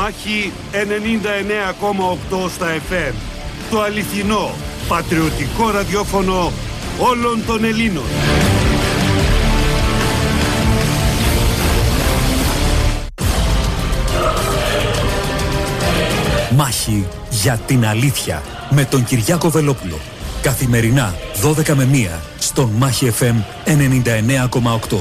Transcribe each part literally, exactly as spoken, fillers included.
Μάχη ενενήντα εννέα κόμμα οκτώ στα εφ εμ. Το αληθινό, πατριωτικό ραδιόφωνο όλων των Ελλήνων. Μάχη για την αλήθεια με τον Κυριάκο Βελόπουλο. Καθημερινά δώδεκα με μία στον Μάχη εφ εμ ενενήντα εννέα κόμμα οκτώ.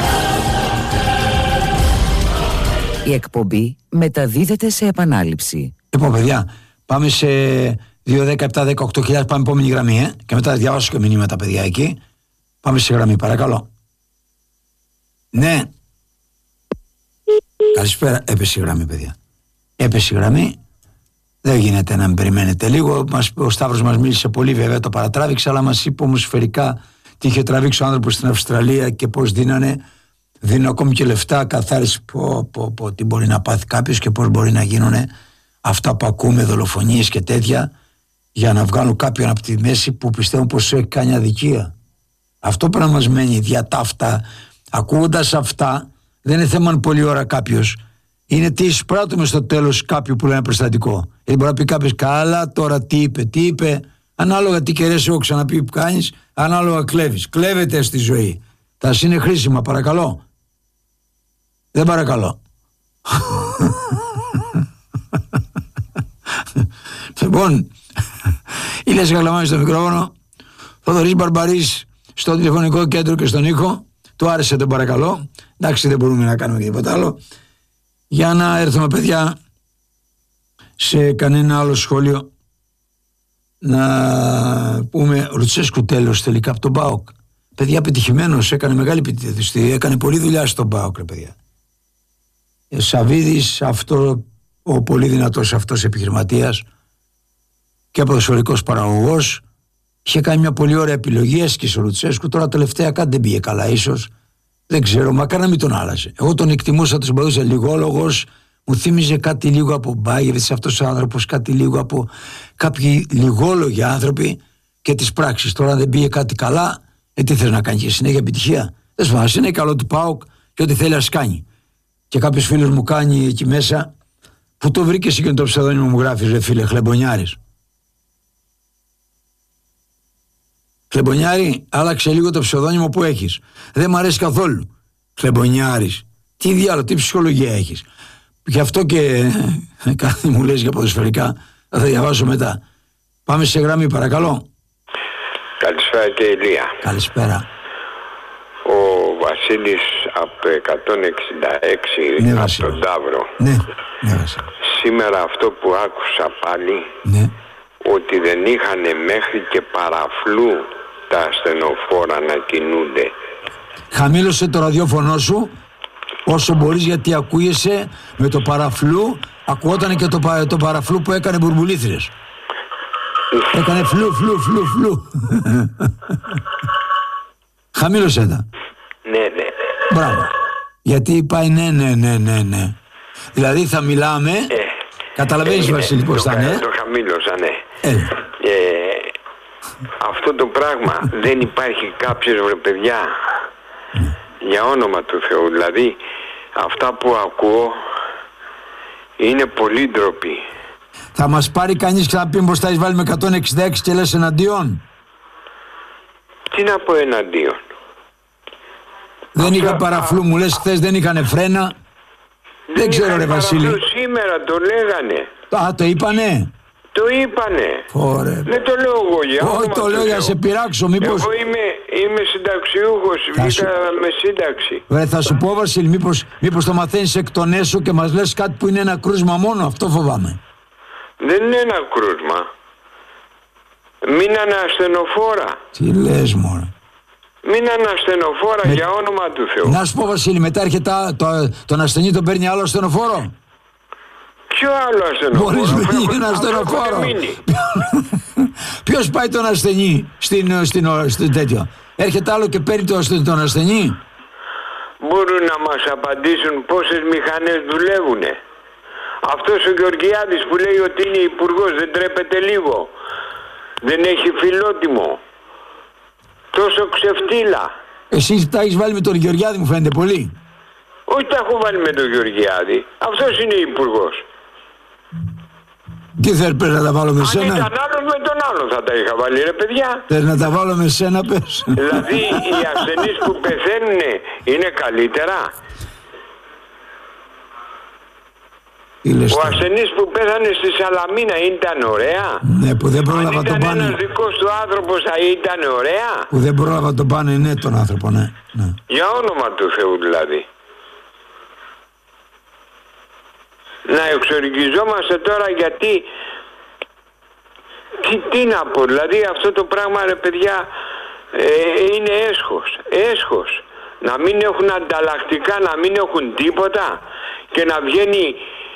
Η εκπομπή μεταδίδεται σε επανάληψη. Λοιπόν, παιδιά, πάμε σε δύο, δέκα, επτά, δέκα, οκτώ χιλιάδες. Πάμε επόμενη γραμμή, ε? Και μετά διαβάσω και μηνύματα, παιδιά, εκεί. Πάμε σε γραμμή, παρακαλώ. Ναι. Καλησπέρα. Έπεσε η γραμμή, παιδιά. Έπεσε η γραμμή. Δεν γίνεται να με περιμένετε λίγο. Μας, ο Σταύρος μας μίλησε πολύ, βέβαια, το παρατράβηξε, αλλά μας είπε όμως σφαιρικά τι είχε τραβήξει ο άνθρωπος στην Αυστραλία και πώς δίνανε. Δίνουν ακόμη και λεφτά, καθάριση πω, πω, πω, τι μπορεί να πάθει κάποιος και πώς μπορεί να γίνουν αυτά που ακούμε, δολοφονίες και τέτοια, για να βγάλουν κάποιον από τη μέση που πιστεύουν πως έχει κάνει αδικία. Αυτό πρέπει να μας μένει διατάφτα. Ακούγοντας αυτά, δεν είναι θέμα αν πολλή ώρα κάποιος. Είναι τι εισπράττουμε στο τέλος κάποιου που λένε προστατικό. Γιατί μπορεί να πει κάποιος, καλά τώρα τι είπε, τι είπε. Ανάλογα τι κεραίες έχω ξαναπεί που κάνεις, ανάλογα κλέβεις. Κλέβεται στη ζωή. Θα σας είναι χρήσιμα, παρακαλώ. Δεν παρακαλώ. Λοιπόν, η Λέσσα Γαλαμάνη στο μικρόφωνο, Θοδωρής Μπαρμπαρής στο τηλεφωνικό κέντρο και στον ήχο. Του άρεσε το παρακαλώ. Εντάξει, δεν μπορούμε να κάνουμε και τίποτα άλλο. Για να έρθουμε, παιδιά, σε κανένα άλλο σχόλιο. Να πούμε, Ρουτσέσκου τέλος τελικά από τον ΠΑΟΚ. Παιδιά, πετυχημένος, έκανε μεγάλη επιτυχία, έκανε πολλή δουλειά στον ΠΑΟΚ, ρε παιδιά. Σαβίδης, αυτό, ο πολύ δυνατός αυτός επιχειρηματίας και ποδοσφαιρικός παραγωγός, είχε κάνει μια πολύ ωραία επιλογή, έσκησε ο Λουτσέσκου. Τώρα τελευταία κάτι δεν πήγε καλά, ίσως. Δεν ξέρω, μακάρι να μην τον άλλαζε. Εγώ τον εκτιμούσα, τον συμπαθούσα, λιγόλογος, μου θύμιζε κάτι λίγο από Μπάγεβιτς, αυτός ο άνθρωπος, κάτι λίγο από κάποιοι λιγόλογοι άνθρωποι και τις πράξεις. Τώρα δεν πήγε κάτι καλά, ε, τι θες να κάνει και συνέχεια επιτυχία. Δεν σπάς, είναι καλό του ΠΑΟΚ και ό,τι θέλει ας κάνει. Και κάποιος φίλος μου κάνει εκεί μέσα, που το βρήκε εσύ και το ψευδόνιμο μου γράφεις, ρε φίλε, Χλεμπονιάρης. Χλεμπονιάρη, άλλαξε λίγο το ψευδόνιμο που έχεις. Δεν μ' αρέσει καθόλου. Χλεμπονιάρης. Τι διάλογο, τι ψυχολογία έχεις. Γι' αυτό και κάτι μου λες για ποδοσφαιρικά, θα διαβάσω μετά. Πάμε σε γραμμή, παρακαλώ. Καλησπέρα και Ηλία. Καλησπέρα. Ο Βασίλης από εκατόν εξήντα έξι, ναι, από Βασίλη. τον Ταύρο. Ναι, ναι, Βασίλη. Σήμερα αυτό που άκουσα πάλι, ναι, ότι δεν είχαν μέχρι και παραφλού τα ασθενοφόρα να κινούνται. Χαμήλωσε το ραδιόφωνο σου όσο μπορείς, γιατί ακούγεσαι με το παραφλού. Ακουγόταν και το, το παραφλού που έκανε μπουρμπουλήθρες. Έκανε φλου φλου φλου φλου. Χαμήλωσε τα. Ναι, ναι. Μπράβο. Γιατί πάει ναι, ναι, ναι, ναι, ναι. Δηλαδή θα μιλάμε. Ε, Καταλαβαίνεις, ε, Βασίλη, πώς θα είναι. Το χαμήλωσα, ναι. Ε. Ε, αυτό το πράγμα δεν υπάρχει κάποιος, βρε παιδιά, mm. για όνομα του Θεού. Δηλαδή αυτά που ακούω είναι πολύ ντροπή. Θα μας πάρει κανείς και θα πει πως θα εισβάλλει με εκατόν εξήντα έξι και λες εναντίον. Τι να πω εναντίον. Δεν αυτό, είχα παραφλού, μου λες χθες δεν είχανε φρένα. Δεν, δεν ξέρω, ρε Βασίλη. Σήμερα το λέγανε. Α, το είπανε. Το είπανε. Ωραία. Δεν το λέω εγώ για όνομα. Όχι, το λέω για να σε πειράξω, μήπως. Εγώ είμαι, είμαι συνταξιούχος, βγήκα σου... με σύνταξη. Βρε, θα σου πω, Βασίλη, μήπως, μήπως το μαθαίνεις εκ των έσω και μας λες κάτι που είναι ένα κρούσμα μόνο. Αυτό φοβάμαι. Δεν είναι ένα κρούσμα. Μείνανε ασθενοφόρα. Τι λες, μωρέ. Μείνανε ασθενοφόρα με... για όνομα του Θεού. Να σου πω, Βασίλη, μετά έρχεται το, τον ασθενή, τον παίρνει άλλο ασθενοφόρο. Ποιο άλλο ασθενοφόρο? Μόλις μείνει ένα ασθενοφόρο. Ποιος πάει τον ασθενή στην, στην, στην τέτοιο? Έρχεται άλλο και παίρνει τον, τον ασθενή. Μπορούν να μας απαντήσουν πόσες μηχανές δουλεύουνε? Αυτός ο Γεωργιάδης που λέει ότι είναι υπουργός, δεν τρέπεται λίγο? Δεν έχει φιλότιμο? Τόσο ξεφτύλα. Εσύ τα έχεις βάλει με τον Γεωργιάδη, μου φαίνεται πολύ. Όχι, τα έχω βάλει με τον Γεωργιάδη. Αυτός είναι υπουργός. Τι θέλει, πες να τα βάλω με σένα? Αν ήταν άλλος με τον άλλο θα τα είχα βάλει, ρε παιδιά. Θέλει να τα βάλω με σένα, πες. Δηλαδή οι ασθενείς που πεθαίνουν είναι καλύτερα. Ο ασθενής που πέθανε στη Σαλαμίνα ήταν ωραία. Ναι, που δεν πρόλαβα Αν τον ήταν πάνε. ένας δικός του άνθρωπος θα ήταν ωραία. Που δεν πρόλαβα τον πάνε, ναι, τον άνθρωπο, ναι. ναι. Για όνομα του Θεού δηλαδή. Να εξοργιζόμαστε τώρα γιατί... Τι, τι να πω, δηλαδή αυτό το πράγμα, ρε παιδιά, ε, είναι έσχος. Έσχος. Να μην έχουν ανταλλακτικά, να μην έχουν τίποτα και να βγαίνει...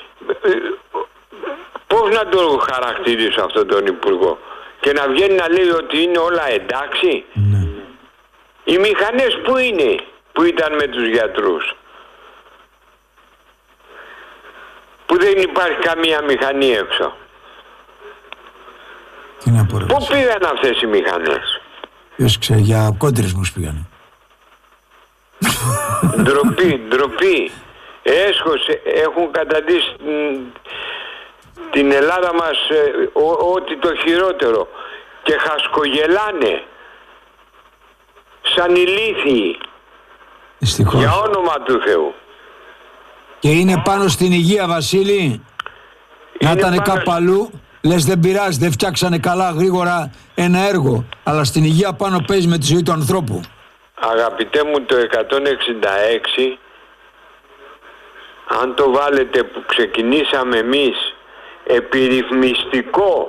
Πώς να το χαρακτηρίσω αυτόν τον υπουργό? Και να βγαίνει να λέει ότι είναι όλα εντάξει. Ναι. Οι μηχανές που είναι, που ήταν με τους γιατρούς? Που δεν υπάρχει καμία μηχανή έξω. Τι να πω, ρε, Πού πήγαν αυτές οι μηχανές? ποιος ξέρει, για κόντρισμους πήγανε. Ντροπή, ντροπή. Έσχος, έχουν καταντήσει την Ελλάδα μας ε, ό, ό,τι το χειρότερο και χασκογελάνε σαν ηλίθιοι. Δυστυχώς. Για όνομα του Θεού. Και είναι πάνω στην υγεία, Βασίλη. Να Είναι ήταν πάνω κάπου αλλού, λες δεν πειράζει, δεν φτιάξανε καλά γρήγορα ένα έργο. Αλλά στην υγεία πάνω παίζει με τη ζωή του ανθρώπου. Αγαπητέ μου, το εκατόν εξήντα έξι, αν το βάλετε που ξεκινήσαμε εμείς επιρρυθμιστικό,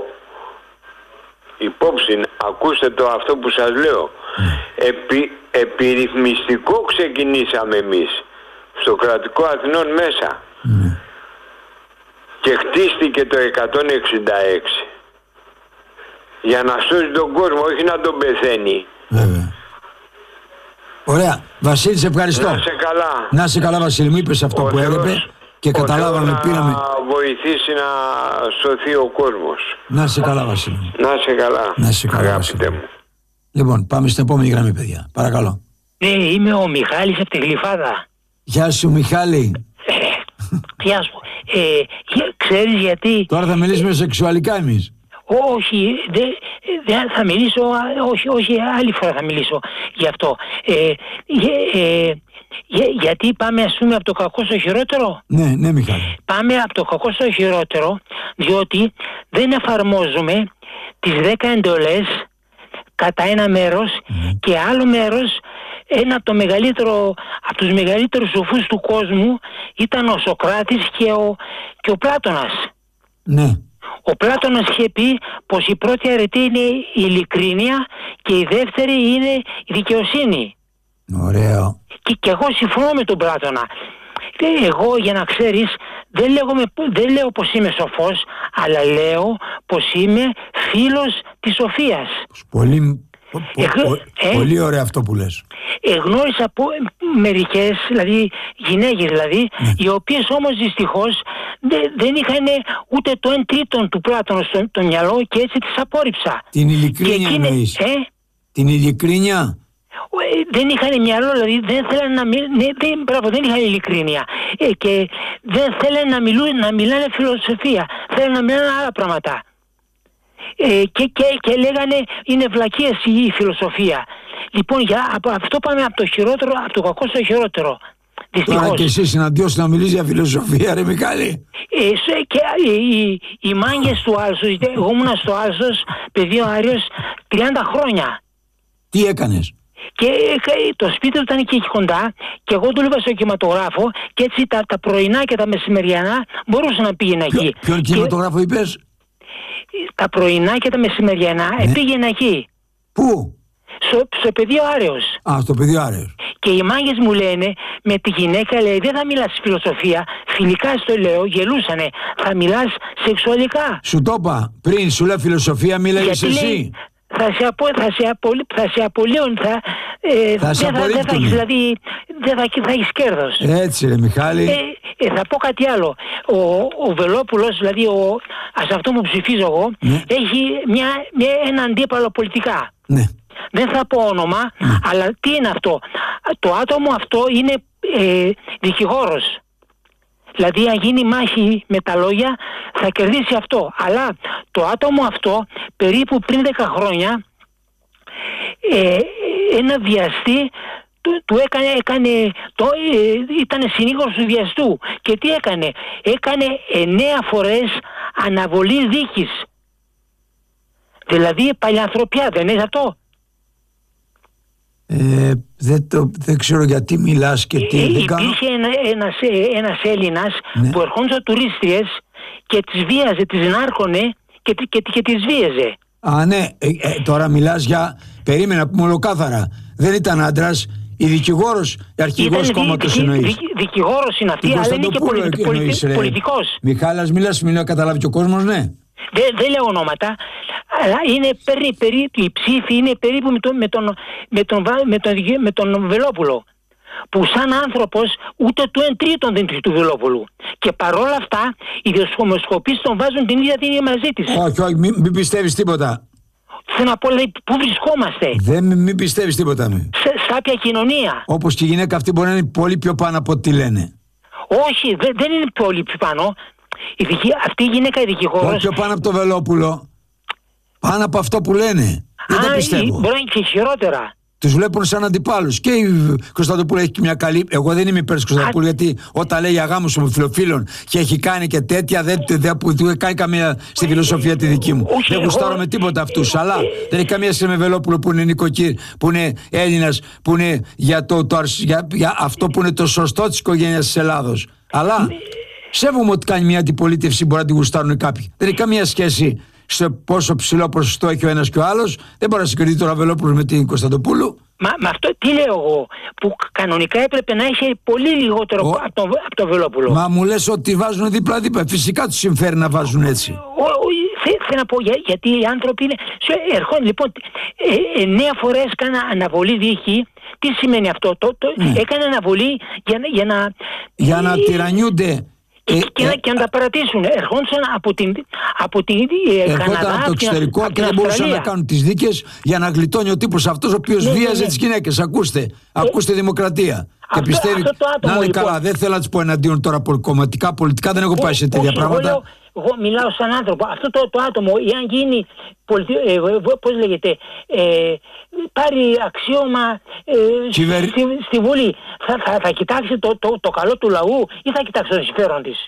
υπόψη, ακούστε το αυτό που σας λέω, Επι, επιρρυθμιστικό ξεκινήσαμε εμείς στο κρατικό Αθηνών μέσα Mm. και χτίστηκε το εκατόν εξήντα έξι για να σώσει τον κόσμο, όχι να τον πεθαίνει. Βέβαια. Ωραία. Βασίλη, σε ευχαριστώ. Να σε καλά. Να σε καλά, Βασίλη, μου είπες αυτό Ο που Θεός- έλεπε και ο καταλάβαμε, Θεός πήραμε. να βοηθήσει να σωθεί ο κόσμος. Να σε καλά, Βασίλη. Να σε καλά. Να σε καλά, Αγαπητέ Βασίλη. μου. Λοιπόν, πάμε στην επόμενη γραμμή, παιδιά. Παρακαλώ. Ναι, είμαι ο Μιχάλης από τη Γλυφάδα. Γεια σου, Μιχάλη. Ε, γεια σου. Ε, γε- ξέρεις γιατί... Τώρα θα μιλήσουμε σεξουαλικά εμείς. Όχι, δεν δε, θα μιλήσω, α, όχι, όχι, άλλη φορά θα μιλήσω γι' αυτό. Ε, γε- ε, γε- γιατί πάμε, ας πούμε, από το κακό στο χειρότερο. Ναι, ναι, Μιχάλη. Πάμε από το κακό στο χειρότερο, διότι δεν εφαρμόζουμε τις δέκα εντολές κατά ένα μέρος και άλλο μέρος, ένα από, το μεγαλύτερο, από τους μεγαλύτερους σοφούς του κόσμου ήταν ο Σωκράτης και ο, και ο Πλάτωνας. Ναι. Ο Πλάτωνας είχε πει πως η πρώτη αρετή είναι η ειλικρίνεια και η δεύτερη είναι η δικαιοσύνη. Ωραίο. Και, και εγώ συμφωνώ με τον Πλάτωνα. Ε, Εγώ, για να ξέρεις, δεν, λέγομαι, δεν λέω πως είμαι σοφός, αλλά λέω πως είμαι φίλος της σοφίας. Πολύ, πο- πο- Εγ- πο- ε? πολύ ωραίο αυτό που λες. Εγνώρισα από μερικές, δηλαδή γυναίκες δηλαδή, οι οποίες όμως δυστυχώς δε- δεν είχαν ούτε το εν τρίτον του Πλάτωνα στο το μυαλό και έτσι τις απόρριψα. Την ειλικρίνεια Και εκείνες- εννοείς. ε, Την ειλικρίνεια. Ε, δεν είχαν μυαλό, δηλαδή δεν θέλανε να μιλούν, ναι, δεν, μπράβο, δεν είχαν ειλικρίνεια. Ε, και δεν θέλανε να, μιλούν, να μιλάνε φιλοσοφία, θέλανε να μιλάνε άλλα πράγματα. Ε, και, και, και λέγανε είναι βλακίες η, η φιλοσοφία. Λοιπόν, για, από αυτό πάμε από το χειρότερο, από το κακό στο χειρότερο. Τώρα Δυστυχώς. και εσύ συναντιώσου να μιλήσει για φιλοσοφία, ρε Μιχάλη. Ε, σε- και οι, οι, οι μάγκες του Άλσος, εγώ ήμουν στο Άλσος, πεδίο Άριος, τριάντα χρόνια. Τι έκανες? Και ε, το σπίτι του ήταν εκεί κοντά και εγώ δούλευα στο κινηματογράφο και έτσι τα, τα πρωινά και τα μεσημεριανά μπορούσα να πήγαινα Ποιο, εκεί. ποιον Και κινηματογράφο είπες? τα πρωινά και τα μεσημεριανά Ναι. ε, πήγαινα εκεί, Πού? στο, στο πεδίο Άρεος. Α, στο πεδίο Άρεος. Και οι μάγκες μου λένε, με τη γυναίκα λέει, δεν θα μιλάς φιλοσοφία, φιλικά στο λέω, γελούσανε, θα μιλάς σεξουαλικά. Σου το είπα πριν, σου λέω φιλοσοφία, μίλαγες Γιατί εσύ. λέει, θα σε, απο, θα σε, απολύ, θα σε απολύουν, θα, ε, Θα σε δεν, θα, δεν θα απορρίπτουνε. έχεις, δηλαδή, δεν θα, θα έχεις κέρδος. Έτσι ρε Μιχάλη. Ε, ε, θα πω κάτι άλλο. Ο, ο Βελόπουλος, δηλαδή ο, ας αυτό που ψηφίζω εγώ, Ναι. έχει μια, μια, ένα αντίπαλο πολιτικά. Ναι. Δεν θα πω όνομα, αλλά τι είναι αυτό? Το άτομο αυτό είναι ε, δικηγόρος. Δηλαδή αν γίνει μάχη με τα λόγια θα κερδίσει αυτό. Αλλά το άτομο αυτό περίπου πριν δέκα χρόνια ε, ένα βιαστή του, του έκανε, έκανε το, ε, ήταν συνήγορος του βιαστού. Και τι έκανε? Έκανε εννέα φορές αναβολή δίκης. Δηλαδή παλιανθρωπιά, δεν είναι αυτό? Ε, δεν, το, δεν ξέρω γιατί μιλάς και τι. Ε, δεν υπήρχε κάνω... ένα, ένας, ένας Έλληνας, ναι, που ερχόντουσαν τουρίστριες και τις βίαζε, τις νάρκωνε και, και, και, και τις βίαζε. Α, ναι, ε, ε, τώρα μιλάς για... Περίμενα να πούμε ολοκάθαρα. Δεν ήταν άντρας, η δικηγόρος, αρχηγός κόμματος εννοείς. Δη, δικηγόρος είναι αυτή, αλλά είναι και πολιτι, πολιτι, πολιτικός. Μιχάλης, μιλάς, μιλάω, καταλάβει και ο κόσμος, ναι. Δεν, δεν λέω ονόματα, αλλά είναι περί, περί, η ψήφη είναι περίπου με τον, με τον, με τον, με τον, με τον Βελόπουλο, που σαν άνθρωπος ούτε του εν τρίτον δεν είναι του Βελόπουλου. Και παρόλα αυτά οι δημοσκοπήσεις τον βάζουν την ίδια την ίδια μαζί της. Όχι, όχι, μην, μην πιστεύεις τίποτα. Θέλω να πω, λέει, πού βρισκόμαστε? Δεν μην, μην πιστεύεις τίποτα. Μη. Σε σάπια κοινωνία. Όπως και η γυναίκα αυτή μπορεί να είναι πολύ πιο πάνω από ό,τι λένε. Όχι, δε, δεν είναι πολύ πιο πάνω. Η δικη, αυτή η γυναίκα η δικηγόρος... Όχι πιο πάνω από το Βελόπουλο. Πάνω από αυτό που λένε. Δεν τα πιστεύω. Μπορεί να είναι και χειρότερα. Τους βλέπουν σαν αντιπάλους. Και η Κωνσταντοπούλου έχει και μια καλή. Εγώ δεν είμαι υπέρ της Κωνσταντοπούλου, γιατί όταν λέει αγάμους ομοφυλοφίλων και έχει κάνει και τέτοια, δεν του έχει κάνει καμία στη φιλοσοφία τη δική μου. Όχι, δεν γουστάρω με τίποτα αυτούς. Αλλά δεν έχει καμία σχέση με Βελόπουλο που είναι νοικοκύρ, που είναι Έλληνας, που είναι για, το, το, για, για αυτό που είναι το σωστό της οικογένειας της Ελλάδος. Αλλά σέβομαι ότι κάνει μια αντιπολίτευση, μπορεί να τη γουστάρουν κάποιοι. Δεν έχει καμία σχέση σε πόσο ψηλό ποσοστό έχει ο ένας και ο άλλος. Δεν μπορεί να συγκριθεί τώρα Βελόπουλο με την Κωνσταντοπούλου. Μα, μα αυτό τι λέω εγώ, που κανονικά έπρεπε να έχει πολύ λιγότερο ο... από τον το Βελόπουλο. Μα μου λες ότι βάζουν δίπλα-δίπλα. Φυσικά τους συμφέρει να βάζουν έτσι. Θέλω να πω, για, γιατί οι άνθρωποι είναι. Ερχόνται λοιπόν ε, εννέα φορές κάνα αναβολή δίκη. Τι σημαίνει αυτό? Το, το, ναι. Έκανε αναβολή για, για να. Για να ε, τυραννιούνται. Και, ε, και, ε, και να τα παρατήσουν. Ερχόντουσαν από την, από την ε, Καναδά, από το εξωτερικό και, και δεν μπορούσαν να κάνουν τις δίκες για να γλιτώνει ο τύπος αυτός ο οποίος ναι, βίαζε ναι, ναι. τις γυναίκες. Ακούστε, ε, ακούστε δημοκρατία. Αυτό, και πιστεύει. Αυτό το άτομο, να είναι λοιπόν, καλά, δεν θέλω να τις πω εναντίον τώρα κομματικά, πολιτικά δεν έχω πάει σε τέτοια πράγματα. Εγώ, εγώ μιλάω σαν άνθρωπο. Αυτό το, το άτομο, εάν γίνει. Πολιτι... Ε, πώς λέγεται, ε, πάρει αξίωμα ε, Κυβερ... στη, στη Βουλή, θα, θα, θα κοιτάξει το, το, το καλό του λαού ή θα κοιτάξει το συμφέρον της?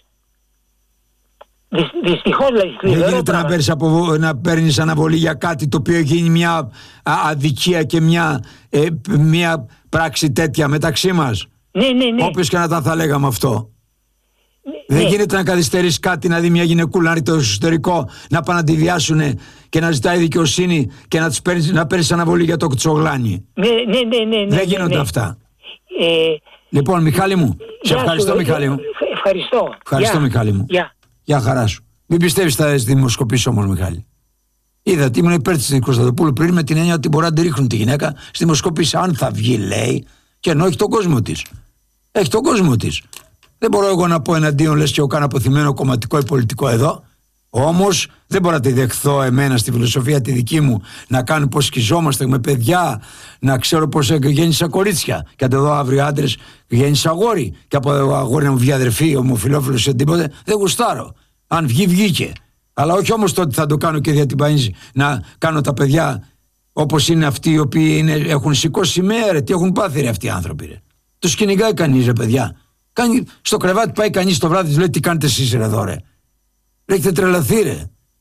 Δυ, δυστυχώς δηλαδή. Δεν γίνεται να παίρνεις, απο... να παίρνεις αναβολή για κάτι το οποίο γίνει μια αδικία και μια, ε, μια πράξη τέτοια μεταξύ μας. Ναι, ναι, ναι. Όποιος και να τα θα λέγαμε αυτό. Ναι. Δεν γίνεται να καθυστερείς κάτι, να δει μια γυναικούλα να ρίξει το εσωτερικό, να πάνε να τη βιάσουν και να ζητάει δικαιοσύνη και να, παίρνεις, να παίρνεις αναβολή για το κουτσογλάνι. Ναι, ναι, ναι, ναι, ναι, δεν γίνονται ναι, ναι. αυτά. Ε, λοιπόν, Μιχάλη μου, σε ευχαριστώ, σου, Μιχάλη μου. Ευχαριστώ. Ευχαριστώ, Γεια. Μιχάλη μου. Γεια. Γεια χαρά σου. Μην πιστεύεις στα δημοσκοπήσεις όμως, Μιχάλη. Είδα ότι ήμουν υπέρ της Κωνσταντοπούλου πριν με την έννοια ότι μπορεί να τη ρίχνουν τη γυναίκα στη δημοσκοπήση. Αν θα βγει, λέει, και ενώ έχει τον κόσμο της. Έχει τον κόσμο της. Δεν μπορώ εγώ να πω εναντίον, λες και εγώ κάνω αποθυμένο κομματικό ή πολιτικό εδώ. Όμως δεν μπορώ να τη δεχθώ εμένα στη φιλοσοφία τη δική μου να κάνω πως σκιζόμαστε με παιδιά, να ξέρω πως γέννησα κορίτσια. Και από εδώ αύριο άντρες γέννησα αγόρι. Και από εδώ αγόρι να μου βγει αδερφή, ομοφυλόφιλος ή οτιδήποτε. Δεν γουστάρω. Αν βγει, βγήκε. Αλλά όχι όμως τότε θα το κάνω και διατυπανίζει να κάνω τα παιδιά όπως είναι αυτοί οι οποίοι είναι, έχουν σηκώσει σημαία, ρε. Τι έχουν πάθει, ρε, αυτοί οι άνθρωποι, ρε. Τους κυνηγάει κανείς, ρε, παιδιά. Κάνει, στο κρεβάτι πάει κανείς το βράδυ, λέει τι κάνετε εσείς, ρε, εδώ, ρε. Ρε, έχετε τρελαθεί, ρε.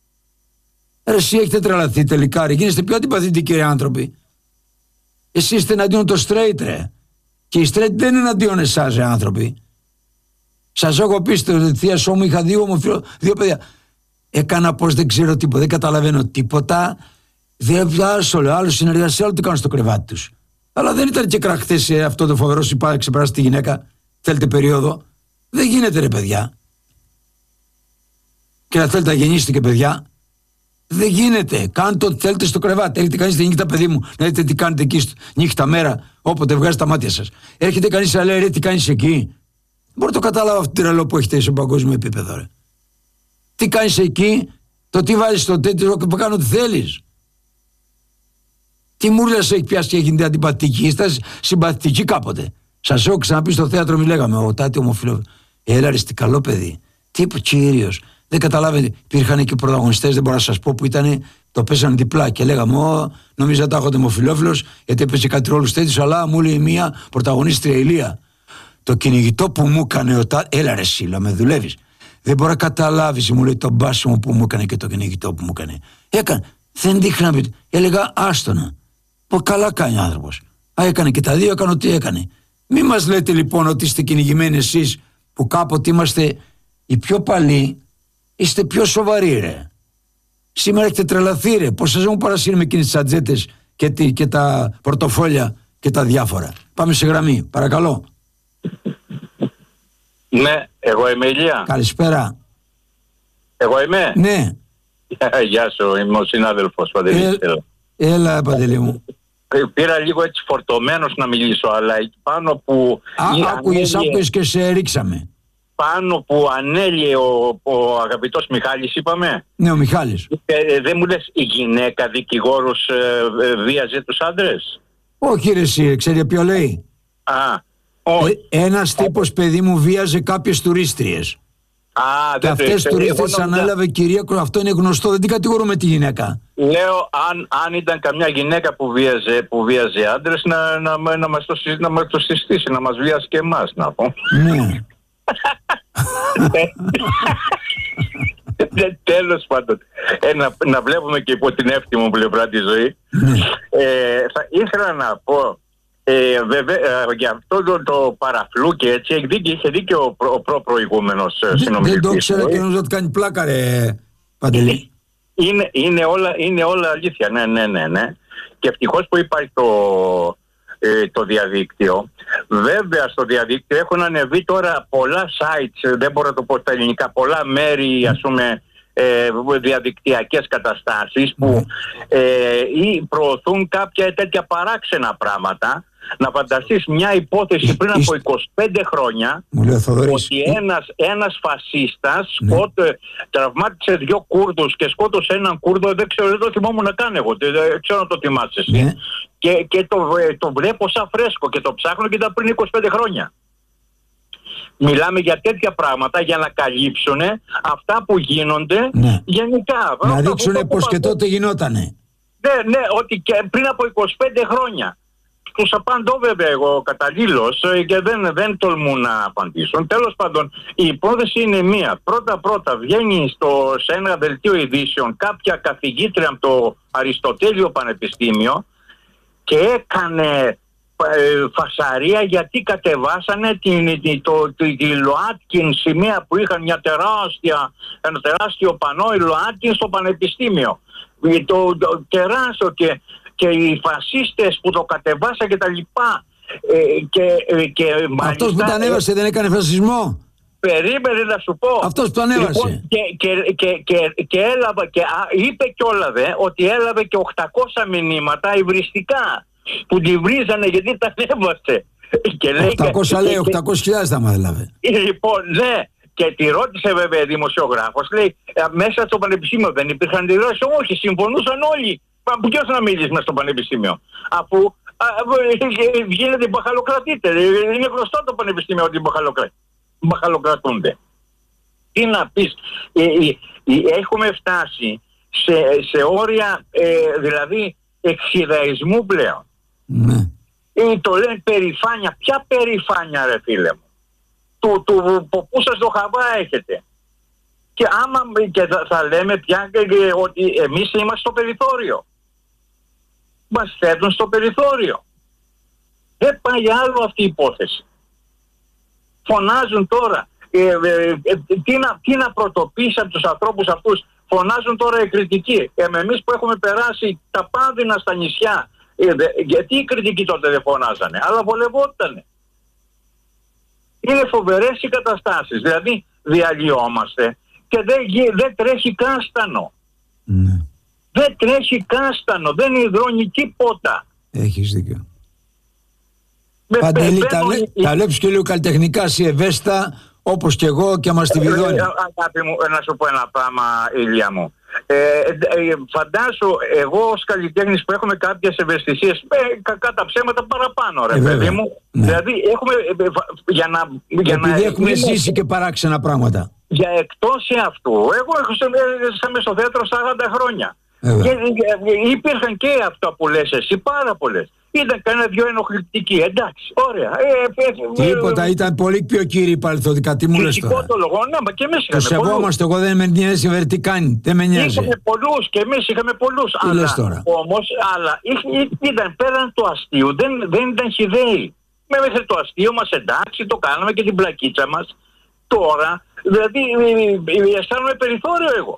Ρε, εσύ έχετε τρελαθεί τελικά, ρε. Γίνεστε πιο αντιπαθητικοί, ρε, άνθρωποι. Εσείς είστε εναντίον το straight, ρε. Και οι straight δεν είναι εναντίον εσάς, ρε, άνθρωποι. Σας έχω πει στο θεία σου μου, είχα δύο ομοφυλό, δύο παιδιά. Έκανα πως δεν ξέρω τίποτα, δεν καταλαβαίνω τίποτα. Δεν βγάζω, λέω, άλλο συνεργασία, άλλο το κάνω στο κρεβάτι τους. Αλλά δεν ήταν και κραχτές αυτό το φοβερό συμπάρει, ξεπεράσει τη γυναίκα. Θέλετε περίοδο. Δεν γίνεται, ρε, παιδιά. Και να θέλετε να γεννήσετε και παιδιά. Δεν γίνεται. Κάντε ό,τι θέλετε στο κρεβάτι. Έρχεται κανείς τη νύχτα, παιδί μου, να δείτε τι κάνετε εκεί νύχτα μέρα, όποτε βγάζει τα μάτια σας. Έρχεται κανείς να λέει, ρε, τι κάνεις εκεί. Μπορώ να το καταλάβω αυτό το τρελό που έχετε σε παγκόσμιο επίπεδο, ρε. Τι κάνεις εκεί, το τι βάζεις στο τέτοιο και κάνω ό,τι θέλεις. Τι μούρλα σε έχει πιάσει και έχει αντιπαθητική, είστε συμπαθητικοί κάποτε. Σας έχω ξαναπεί στο θέατρο, μιλάγαμε, ο τάτι ομοφυλόφιλος. Έλα ρε, τι καλό παιδί. Τι κύριος. Δεν καταλάβαινε. Υπήρχαν και πρωταγωνιστές, δεν μπορώ να σας πω, που ήταν, το πέσανε διπλά και λέγαμε, Ω, νομίζω τα έχω δημοφιλόφιλος, γιατί έπαιζε κάτι ρόλους τέτοιους, αλλά μου λέει μία πρωταγωνίστρια Ηλία. Το κυνηγητό που μου έκανε ο τα... Έλα ρε Σίλα, με δουλεύεις. Δεν μπορεί να καταλάβεις, μου λέει, το μπάσιμο που μου έκανε και το κυνηγητό που μου έκανε. Έκανε. Δεν δείχνα να πει. Έλεγα άστονα. Πω καλά κάνει ο άνθρωπος. Α, έκανε και τα δύο, έκανε ό,τι έκανε. Μη μας λέτε λοιπόν ότι είστε κυνηγημένοι εσείς που κάποτε είμαστε οι πιο παλιοί, είστε πιο σοβαροί ρε. Σήμερα έχετε τρελαθεί ρε. Πώς σας έχουν παρασύρει με εκείνες τις ατζέτες και, τη, και τα πορτοφόλια και τα διάφορα. Πάμε σε γραμμή, παρακαλώ. Ναι, εγώ είμαι Ηλία. Καλησπέρα. Εγώ είμαι. Ναι. Γεια σου, είμαι ο συνάδελφος Παντελής. Ε, έλα Παντελή μου. Πήρα λίγο έτσι φορτωμένος να μιλήσω, αλλά εκεί πάνω που... Α, άκουγες, άκουγες και σε ρίξαμε. Πάνω που ανέλυε ο, ο αγαπητός Μιχάλης, είπαμε. Ναι, ο Μιχάλης. Ε, δεν μου λες η γυναίκα δικηγόρος ε, ε, βίαζε τους άντρες? Όχι ρε εσύ, ξέρει ποιο λέει. Α, όχι. Ε, ένας τύπος, παιδί μου, βίαζε κάποιες τουρίστριες. Α, και αυτές τις τουρίστριες ανέλαβε κυρία, αυτό είναι γνωστό, δεν την κατηγορούμε τη γυναίκα. Λέω, αν, αν ήταν καμιά γυναίκα που βίαζε, που βίαζε άντρες, να, να, να, να μας το, να μας το συστήσει, να μας βίασε και εμάς, να πω. Ναι. Τέλος πάντων, ε, να, να βλέπουμε και υπό την εύθυμη πλευρά τη ζωή. ε, θα ήθελα να πω, ε, βέβαια, ε, για αυτό το, το παραφλού και έτσι, είχε δίκιο, είχε δίκιο ο, προ, ο προ-προηγούμενος συνομιλητής. Δεν το ξέρω και νομίζω ότι κάνει πλάκα ρε Παντελή. Είναι, είναι, όλα, είναι όλα αλήθεια, ναι, ναι, ναι, ναι. Και ευτυχώς που υπάρχει το, ε, το διαδίκτυο. Βέβαια στο διαδίκτυο έχουν ανεβεί τώρα πολλά sites, δεν μπορώ να το πω στα ελληνικά, πολλά μέρη, ας πούμε, ε, διαδικτυακές καταστάσεις που ε, ή προωθούν κάποια τέτοια παράξενα πράγματα. Να φανταστείς μια υπόθεση πριν από είκοσι πέντε χρόνια ότι ένας, ένας φασίστας ναι. σκότε, τραυμάτισε δύο Κούρδους και σκότωσε έναν Κούρδο, δεν ξέρω, δεν το θυμόμουν να κάνω εγώ, δεν ξέρω να το θυμάσαι εσύ. Ναι. Και, και το, το βλέπω σαν φρέσκο και το ψάχνω και ήταν πριν είκοσι πέντε χρόνια. Μιλάμε για τέτοια πράγματα για να καλύψουν αυτά που γίνονται ναι. γενικά. Να δείξουν πως και τότε γινότανε. Ναι, ναι, ότι και πριν από είκοσι πέντε χρόνια. Τους απαντώ βέβαια εγώ καταλήλως και δεν, δεν τολμούν να απαντήσουν. Τέλος πάντων, η υπόθεση είναι μία. Πρώτα-πρώτα βγαίνει στο, σε ένα δελτίο ειδήσεων κάποια καθηγήτρια από το Αριστοτέλειο Πανεπιστήμιο και έκανε ε, φασαρία γιατί κατεβάσανε την, την, το, τη, τη ΛΟΑΤΚΙΝ σημαία που είχαν μια τεράστια, ένα τεράστιο πανό η ΛΟΑΤΚΙΝ στο Πανεπιστήμιο. Το, το τεράστιο και... και οι φασίστες που το κατεβάσαν και τα λοιπά ε, και, ε, και αυτός που τα ανέβασε ε, δεν έκανε φασισμό? Περίμενε να σου πω. Αυτός που το ανέβασε. Λοιπόν, και, και, και, και, και έλαβε και α, είπε κιόλα δε ότι έλαβε και οκτακόσια μηνύματα υβριστικά που τη βρίζανε γιατί τα ανέβασε. Και λέει, οκτακόσια λέει, οκτακόσιες χιλιάδες θα μας έλαβε. Λοιπόν, ναι. Και τη ρώτησε βέβαια δημοσιογράφος, λέει, μέσα στο πανεπιστήμιο δεν υπήρχαν αντιδράσεις? Όχι, συμφωνούσαν όλοι. Που ποιος να μιλήσει μες στο πανεπιστήμιο, αφού α, γίνεται μπαχαλοκρατείτε. Είναι γνωστό το πανεπιστήμιο ότι μπαχαλοκρατούνται. Τι να πεις, ε, ε, ε, έχουμε φτάσει σε, σε όρια ε, δηλαδή εξιδαϊσμού πλέον. Ναι. Ε, το λένε περηφάνεια. Ποια περηφάνεια ρε φίλε μου? Του, του, του πού σας το χαβά έχετε? Και άμα και θα, θα λέμε πια ότι εμείς είμαστε στο περιθώριο. Μας θέτουν στο περιθώριο. Δεν πάει άλλο αυτή η υπόθεση. Φωνάζουν τώρα. Ε, ε, ε, τι, να, τι να πρωτοποιήσει από τους ανθρώπους αυτούς? Φωνάζουν τώρα οι κριτικοί. Ε, εμείς που έχουμε περάσει τα πάνδυνα στα νησιά. Ε, δε, γιατί οι κριτικοί τότε δεν φωνάζανε? Αλλά βολευότανε. Είναι φοβερές οι καταστάσεις. Δηλαδή διαλυόμαστε και δεν, δεν τρέχει κάστανο. Ναι. Δεν τρέχει κάστανο, δεν υδρώνει τίποτα. Έχεις δίκιο. Με Παντελή, πε, τα, βλέ, η... τα βλέπεις και λίγο καλλιτεχνικά, εσύ ευαίσθητα, όπως και εγώ και μας τη βιδώνει. Ε, αγάπη μου, να σου πω ένα πράγμα, Ηλία μου. Ε, ε, φαντάσου, εγώ ως καλλιτέχνης που έχουμε κάποιες ευαισθησίες, ε, κα, κατά ψέματα παραπάνω, ρε ε, παιδί μου. Ναι. Δηλαδή, έχουμε, ε, ε, για να... Για Επειδή να έχουμε είναι, ζήσει και παράξενα πράγματα. Για εκτός αυτού, εγώ έχω σαν στο θέατρο σαράντα χρόνια. Ε, και, ε, υπήρχαν και αυτά που λες εσύ, πάρα πολλές. Ήταν κανένα δυο ενοχλητικοί, εντάξει, ωραία. Ε, ε, Τίποτα, ε, ήταν πολύ πιο κύριοι παρελθοντικά. Τι μου λες τώρα? Φυσικό το λόγο, ναι, μα και εμείς Το είχαμε πολλούς. σεβόμαστε, εγώ δεν με νοιάζει βέβαια τι κάνει. Δεν με νοιάζει. Είχαμε πολλούς και εμείς είχαμε πολλούς. Τι αλλά λες τώρα? όμως, αλλά είχ- ήταν πέραν του αστείου, δεν, δεν ήταν χυδαίοι. Με μέχρι το αστείο μας, εντάξει, το κάναμε και την πλακίτσα μας. Τώρα, δηλαδή, ε, ε, αισθάνομαι περιθώριο εγώ.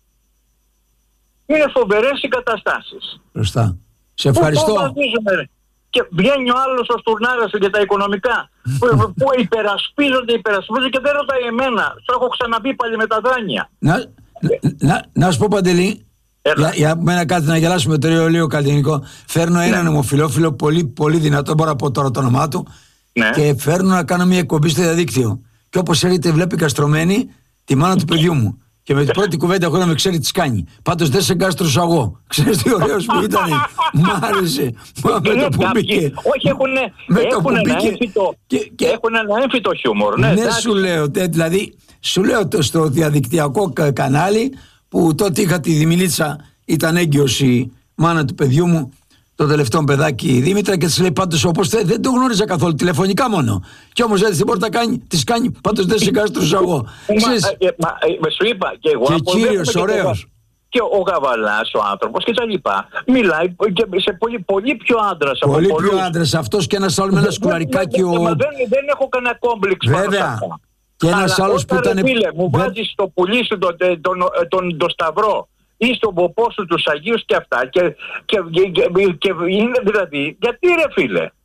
Είναι φοβερές οι καταστάσεις. Μπροστά. Σε ευχαριστώ. Πού βαδίζουμε, ρε. Και βγαίνει ο άλλος ο Στουρνάρας για τα οικονομικά που, που υπερασπίζονται, υπερασπίζονται και δεν ρωτάει εμένα. Το έχω ξαναπεί πάλι με τα δάνεια. Να, να, να σου πω, Παντελή, για, για μένα κάτι να γελάσουμε το λίγο καλλιτεχνικό. Φέρνω Ναι. έναν ομοφυλόφιλο πολύ, πολύ δυνατό, μπορώ να πω τώρα το όνομά του, Ναι. και φέρνω να κάνω μια εκπομπή στο διαδίκτυο. Και όπως έρχεται, βλέπει καστρωμένη τη μάνα του παιδιού μου. Και με την πρώτη κουβέντα έχω να με ξέρει τι κάνει. Πάντως δεν σε γκάστρωσα εγώ. Ξέρεις τι ωραίος που ήταν? Μ' άρεσε. Μα με το που μπήκε. Όχι, έχουνε, Με το έχουνε που ένα μπήκε έμφυτο, και- και- έχουν ένα έμφυτο χιούμορ. Ναι, Ναι, εντάξει. σου λέω. τε- Δηλαδή, σου λέω το στο διαδικτυακό κα- κανάλι που τότε είχα τη Δημηλίτσα, ήταν έγκυος η μάνα του παιδιού μου, το τελευταίο παιδάκι η Δήμητρα, και της λέει πάντως όπως θε, δεν το γνώριζα καθόλου, τηλεφωνικά μόνο. Και όμως έτσι την πόρτα κάνει, της κάνει, πάντως δεν σε γκάστρωσα εγώ. Μα, Ξέρεις, ε, μα, ε, σου είπα και εγώ. Και αποδέχομαι κύριος, και το- ωραίος. Και ο Γαβαλάς, ο άνθρωπος και τα λοιπά, μιλάει και σε πολύ, πολύ πιο άντρας από πολύ πολλούς. πιο άντρας αυτός και ένας άλλος με ένα σκουλαρικάκι. Δεν, ο... μα δεν, δεν έχω κανένα κόμπλεξ πάνω σε Βέβαια. αυτά. Και ένας Αλλά άλλος που όταν, ήταν. ρε φίλε, μου Βε- βάζεις στο πουλί σου τον, τον, τον, τον, τον σταυρό ή στον ποπό σου τους Αγίους και αυτά και, και, και, και, και είναι δηλαδή, γιατί ρε φίλε,